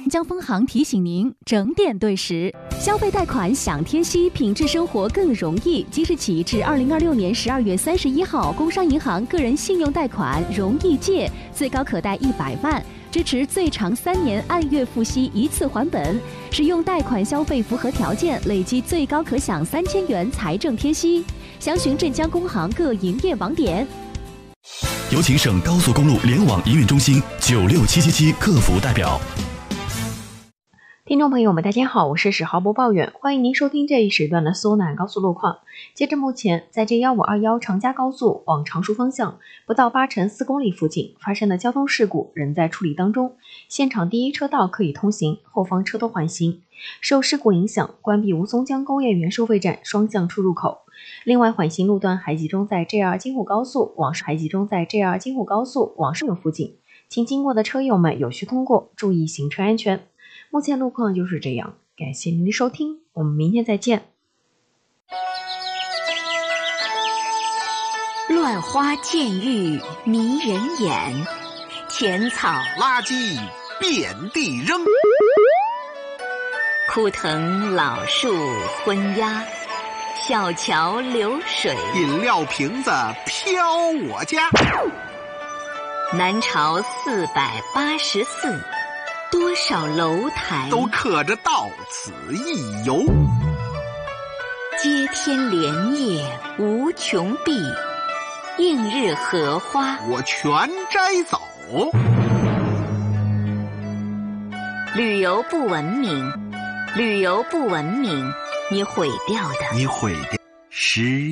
江分行提醒您整点对时，消费贷款享贴息，品质生活更容易。即日起至2026年12月31号，工商银行个人信用贷款容易借，最高可贷100万，支持最长3年按月付息一次还本。使用贷款消费符合条件，累计最高可享3000元财政贴息。详询镇江工行各营业网点。 有请省高速公路联网营运中心96777客服代表。 听众朋友们，大家好，我是10号播报员，欢迎您收听这一时段的苏南高速路况。截至目前，在J1521长嘉高速往常熟方向不到8乘4公里附近发生的交通事故仍在处理当中，现场第一车道可以通行，后方车多缓行。受事故影响，关闭吴淞江工业园收费站双向出入口。另外，缓行路段还集中在 JR 京沪高速往上游附近，请经过的车友们有序通过，注意行车安全。目前路况就是这样，感谢您的收听，我们明天再见。 乱花渐欲迷人眼，浅草垃圾遍地扔， 枯藤老树昏鸦，小桥流水， 饮料瓶子飘我家。 南朝484，多少楼台都刻着到此一游。 接天莲叶无穷碧，映日荷花我全摘走。 旅游不文明，你毁掉诗意。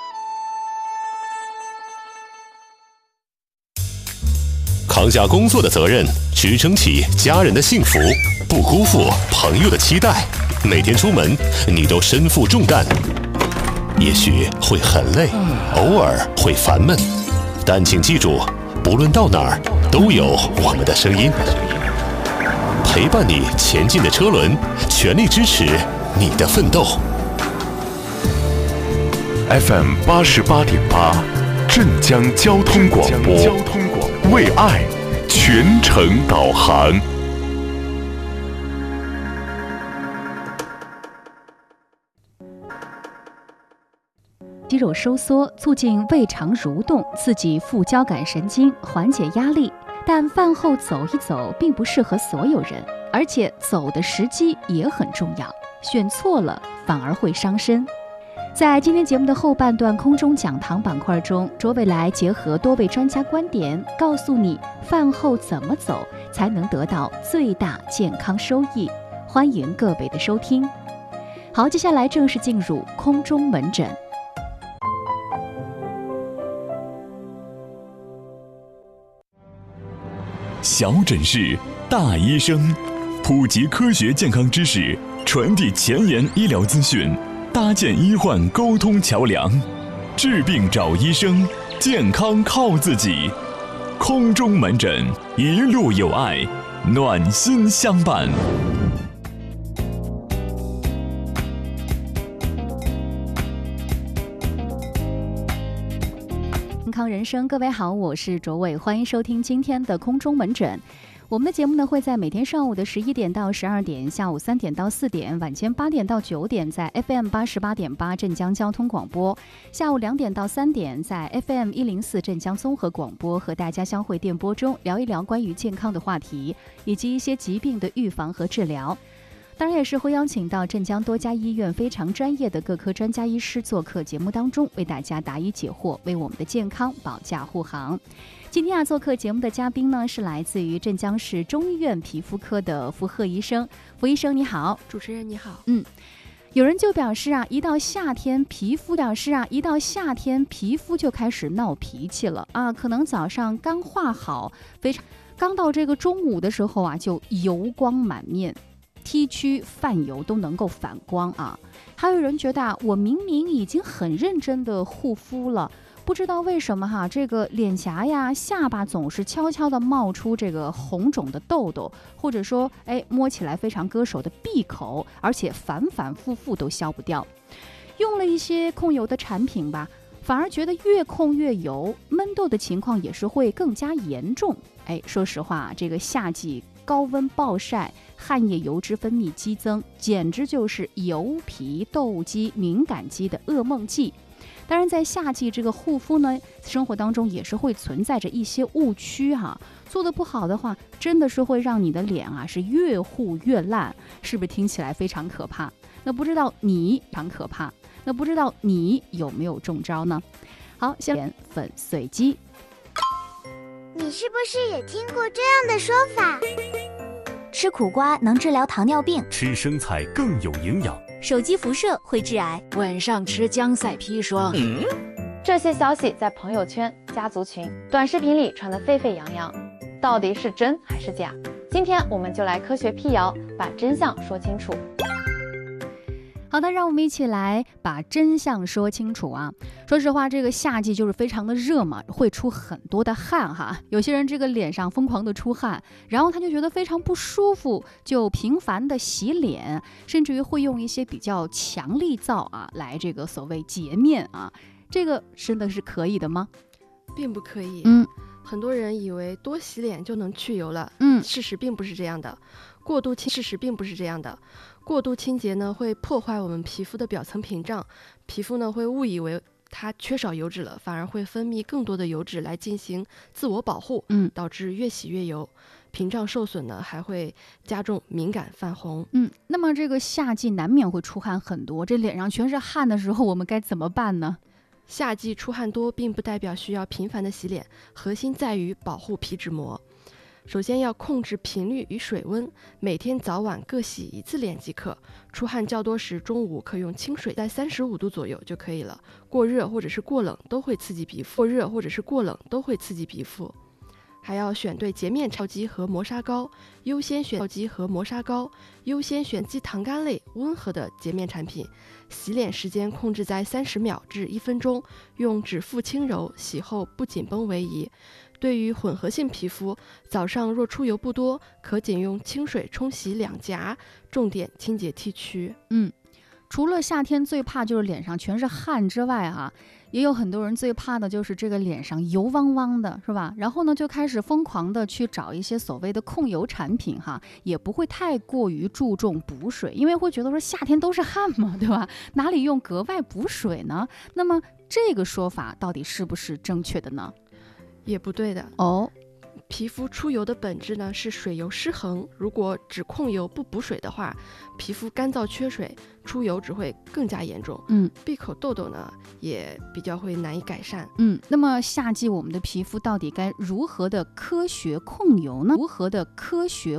扛下工作的责任，支撑起家人的幸福，不辜负朋友的期待。每天出门，你都身负重担，也许会很累，偶尔会烦闷，但请记住，不论到哪儿，都有我们的声音，陪伴你前进的车轮，全力支持你的奋斗。 FM 88.8，镇江交通广播，为爱全程导航。 肌肉收缩促进胃肠蠕动，刺激副交感神经，缓解压力。但饭后走一走并不适合所有人，而且走的时机也很重要，选错了反而会伤身。在今天节目的后半段空中讲堂板块中，卓伟来结合多位专家观点，告诉你饭后怎么走才能得到最大健康收益。欢迎各位的收听。好，接下来正式进入空中门诊。 小诊室，大医生，普及科学健康知识，传递前沿医疗资讯，搭建医患沟通桥梁，治病找医生，健康靠自己。空中门诊，一路有爱，暖心相伴。 健康人生，各位好，我是卓伟，欢迎收听今天的空中门诊。我们的节目呢会在每天上午的11点到12点，下午3点到4点，晚间8点到9点，在 FM 88.8镇江交通广播；下午2点到3点，在 FM 104镇江综合广播，和大家相会电波中聊一聊关于健康的话题，以及一些疾病的预防和治疗。当然也是会邀请到镇江多家医院非常专业的各科专家医师做客节目当中，为大家答疑解惑，为我们的健康保驾护航。今天做客节目的嘉宾呢，是来自于镇江市中医院皮肤科的符贺医生。符医生你好。 主持人你好。 有人就表示一到夏天皮肤就开始闹脾气了可能早上刚化好，刚到这个中午的时候就油光满面，T 区泛油都能够反光还有人觉得我明明已经很认真的护肤了，不知道为什么这个脸颊呀、下巴总是悄悄的冒出这个红肿的痘痘，或者说摸起来非常割手的闭口，而且反反复复都消不掉。用了一些控油的产品吧，反而觉得越控越油，闷痘的情况也是会更加严重。说实话，这个夏季高温暴晒，汗液油脂分泌激增，简直就是油皮痘肌敏感肌的噩梦剂。当然在夏季这个护肤呢，生活当中也是会存在着一些误区做得不好的话，真的是会让你的脸是越护越烂，是不是听起来非常可怕？那不知道你非常可怕，那不知道你有没有中招呢？好，先点粉碎机。 你是不是也听过这样的说法？ 吃苦瓜能治疗糖尿病， 吃生菜更有营养， 手机辐射会致癌， 晚上吃姜赛砒霜。 这些消息在朋友圈、家族群、短视频里传得沸沸扬扬，到底是真还是假？今天我们就来科学辟谣，把真相说清楚。 好的，让我们一起来把真相说清楚说实话，这个夏季就是非常的热嘛，会出很多的汗有些人这个脸上疯狂的出汗，然后他就觉得非常不舒服，就频繁的洗脸，甚至于会用一些比较强力皂来这个所谓洁面这个真的是可以的吗？ 并不可以。很多人以为多洗脸就能去油了，事实并不是这样的。过度清洁呢，会破坏我们皮肤的表层屏障，皮肤呢会误以为它缺少油脂了，反而会分泌更多的油脂来进行自我保护，导致越洗越油，屏障受损呢，还会加重敏感泛红。 那么这个夏季难免会出汗很多，这脸上全是汗的时候，我们该怎么办呢？ 夏季出汗多并不代表需要频繁的洗脸，核心在于保护皮脂膜。首先要控制频率与水温，每天早晚各洗1次脸即可。出汗较多时，中午可用清水，在35度左右就可以了。过热或者是过冷都会刺激皮肤。还要选对洁面皂基和磨砂膏，优先选肌糖苷类温和的洁面产品。洗脸时间控制在30秒至1分钟，用指腹轻揉，洗后不紧绷为宜。对于混合性皮肤，早上若出油不多，可仅用清水冲洗两颊，重点清洁 T 区。 除了夏天最怕就是脸上全是汗之外也有很多人最怕的就是这个脸上油汪汪的，是吧？然后呢，就开始疯狂的去找一些所谓的控油产品也不会太过于注重补水，因为会觉得说夏天都是汗嘛，对吧？哪里用格外补水呢？那么这个说法到底是不是正确的呢？ 也不对的皮肤出油的本质呢是水油失衡，如果只控油不补水的话，皮肤干燥缺水，出油只会更加严重。闭口痘痘呢也比较会难以改善。 那么夏季我们的皮肤到底该如何的科学控油呢？